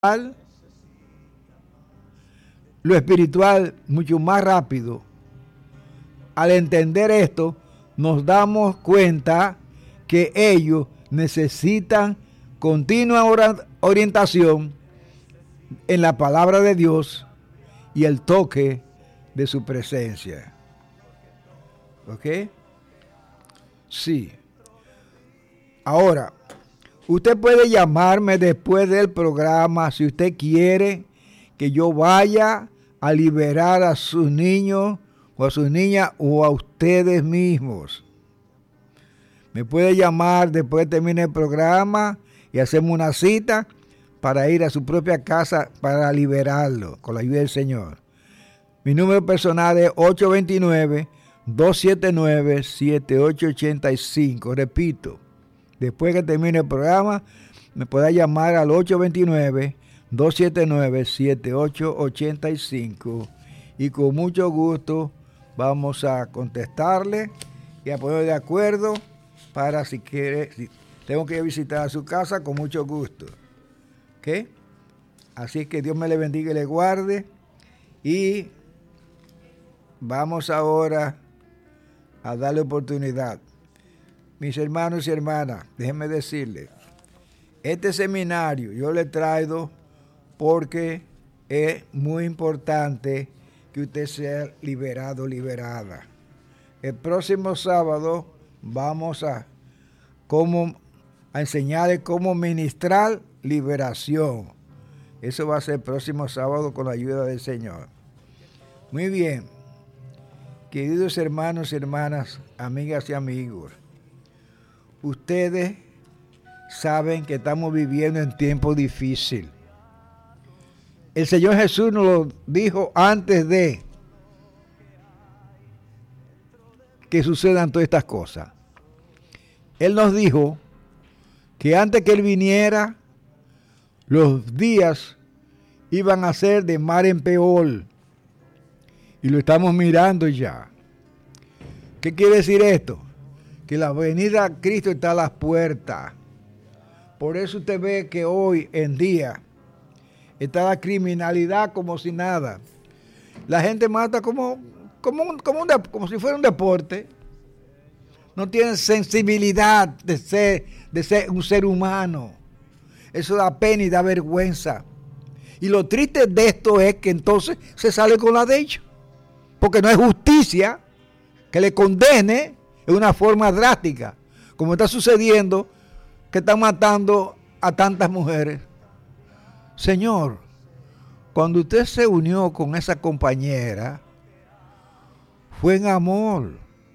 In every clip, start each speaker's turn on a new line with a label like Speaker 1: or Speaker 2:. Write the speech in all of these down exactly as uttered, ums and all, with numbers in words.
Speaker 1: lo espiritual mucho más rápido. Al entender esto, nos damos cuenta que ellos necesitan continua orientación en la palabra de Dios y el toque de su presencia. ¿Ok? Sí. Ahora, usted puede llamarme después del programa si usted quiere que yo vaya a liberar a sus niños o a sus niñas o a ustedes mismos. Me puede llamar después que termine el programa y hacemos una cita para ir a su propia casa para liberarlo con la ayuda del Señor. Mi número personal es ocho dos nueve, dos siete nueve, siete ocho ocho cinco. Repito, después que termine el programa, me puede llamar al ocho dos nueve, dos siete nueve, siete ocho ocho cinco y con mucho gusto vamos a contestarle y a poner de acuerdo para si quiere, si tengo que visitar a su casa, con mucho gusto. ¿Ok? Así que Dios me le bendiga y le guarde. Y vamos ahora a darle oportunidad. Mis hermanos y hermanas, déjenme decirles, este seminario yo le traigo porque es muy importante que usted sea liberado, liberada. El próximo sábado vamos a, cómo, a enseñarle cómo ministrar liberación. Eso va a ser el próximo sábado con la ayuda del Señor. Muy bien. Queridos hermanos y hermanas, amigas y amigos, ustedes saben que estamos viviendo en tiempos difíciles. El Señor Jesús nos lo dijo antes de que sucedan todas estas cosas. Él nos dijo que antes que Él viniera, los días iban a ser de mar en peor. Y lo estamos mirando ya. ¿Qué quiere decir esto? Que la venida de Cristo está a las puertas. Por eso usted ve que hoy en día está la criminalidad como si nada. La gente mata como, como, un, como, un, como si fuera un deporte. No tienen sensibilidad de ser, de ser un ser humano. Eso da pena y da vergüenza. Y lo triste de esto es que entonces se sale con la de ellos. Porque no es justicia que le condene en una forma drástica, como está sucediendo, que están matando a tantas mujeres. Señor, cuando usted se unió con esa compañera, fue en amor.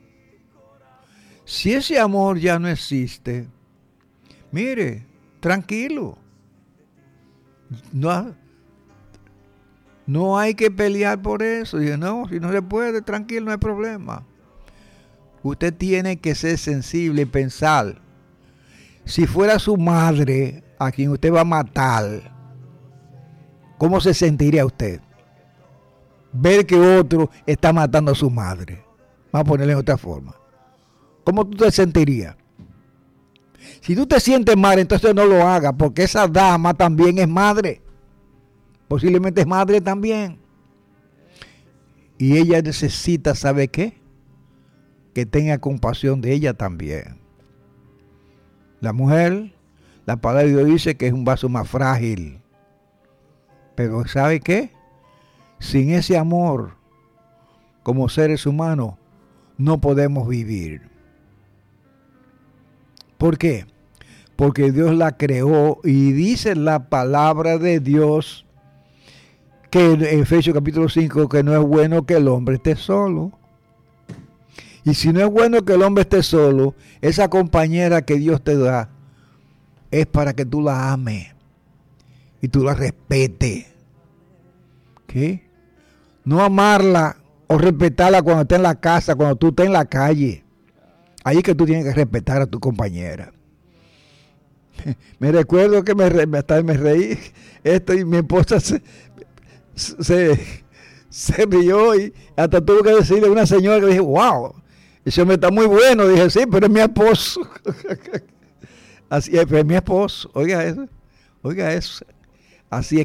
Speaker 1: Si ese amor ya no existe, mire, tranquilo. No, no hay que pelear por eso. Dije, no, si no se puede, tranquilo, no hay problema. Usted tiene que ser sensible y pensar. Si fuera su madre a quien usted va a matar, ¿cómo se sentiría usted? Ver que otro está matando a su madre. Vamos a ponerle en otra forma. ¿Cómo tú te sentirías? Si tú te sientes mal, entonces no lo hagas, porque esa dama también es madre. Posiblemente es madre también. Y ella necesita, ¿sabe qué? Que tenga compasión de ella también. La mujer, la palabra de Dios dice que es un vaso más frágil. Pero ¿sabe qué? Sin ese amor, como seres humanos, no podemos vivir. ¿Por qué? Porque Dios la creó y dice la palabra de Dios que en Efesios capítulo cinco que no es bueno que el hombre esté solo. Y si no es bueno que el hombre esté solo, esa compañera que Dios te da es para que tú la ames y tú la respetes. ¿Qué? No amarla o respetarla cuando esté en la casa, cuando tú estés en la calle. Ahí es que tú tienes que respetar a tu compañera. Me recuerdo que me, re, hasta me reí esto y mi esposa se, se, se rió y hasta tuvo que decirle a una señora que dije, wow, eso me está muy bueno. Dije, sí, pero es mi esposo. Así es, pero es mi esposo. Oiga eso, oiga eso. Así